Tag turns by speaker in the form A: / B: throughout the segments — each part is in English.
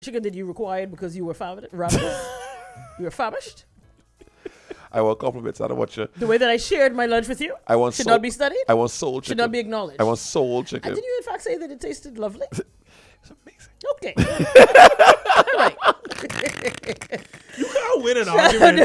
A: chicken that you required because you were ravenous? You were famished?
B: I want compliments. I don't want you.
A: The way that I shared my lunch with you
B: I want
A: should
B: soul,
A: not be studied?
B: I want soul chicken.
A: Should not be acknowledged.
B: I want soul chicken.
A: And did you in fact say that it tasted lovely?
B: It's amazing.
A: Okay. All right.
C: You can't win an argument.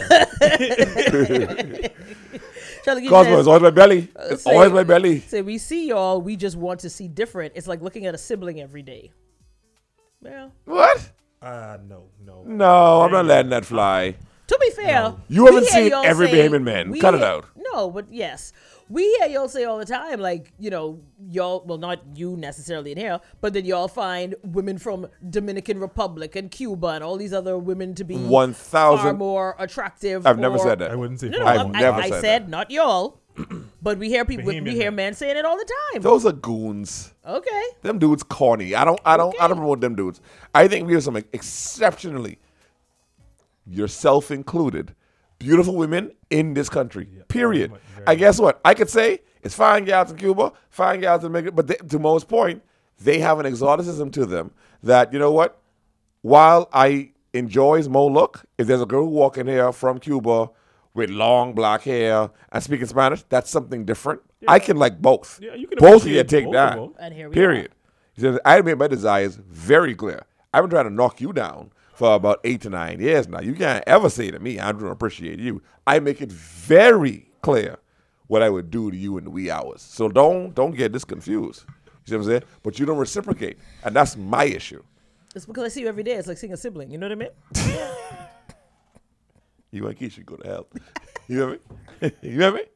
B: Cosmo, it's always my belly. It's always my belly.
A: Say, we see y'all, we just want to see different. It's like looking at a sibling every day. Well,
B: What?
C: No.
B: No, I'm not letting that fly.
A: to be fair,
B: You
A: we
B: haven't
A: hear
B: seen
A: y'all
B: Every
A: say-
B: Bahamian Man.
A: we
B: Cut it
A: hear-
B: out.
A: No, but yes. We hear y'all say all the time, like, you know, y'all, well, not you necessarily in here, but then y'all find women from Dominican Republic and Cuba and all these other women to be
B: 1,000.
A: far more attractive.
B: I've never
A: or-
B: said that.
C: I wouldn't say
A: No, no,
B: I've never
A: I
B: said
A: said
B: that.
A: not y'all, but we hear people, we
C: Bahamian
A: hear
C: men.
A: men saying it all the time.
B: Those are goons.
A: Okay.
B: Them dudes corny. I don't promote them dudes. I think we have some exceptionally, yourself included, beautiful women in this country. Period.
C: very much,
B: And guess what? I could say it's fine gals in Cuba, fine gals in Mexico, but to Mo's point, they have an exoticism to them that, you know what? While I enjoy his Mo look, if there's a girl walking here from Cuba with long black hair and speaking Spanish, that's something different. I can like both.
C: Yeah, you can
B: both of you
C: appreciate
B: take
C: both
B: that.
C: of them.
A: And here we
B: Period. He says, I made my desires very clear. I've been trying to knock you down for about 8 to 9 years now. You can't ever say to me, I'm going to appreciate you. I make it very clear what I would do to you in the wee hours. So don't get this confused. You see what I'm saying? But you don't reciprocate. And that's my issue.
A: It's because I see you every day. It's like seeing a sibling. You know what I mean?
B: You and Keisha go to hell. You hear me? You hear me?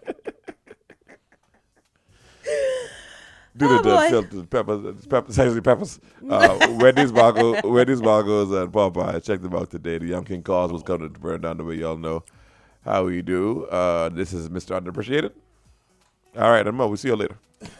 B: Do
A: Oh,
B: the
A: boy.
B: filtered peppers, sesame peppers. Wendy's Margos and Popeye. Check them out today. The Young King Cause was coming to burn down the way y'all know how we do. This is Mr. Underappreciated. All right, I'm out. We'll see you later.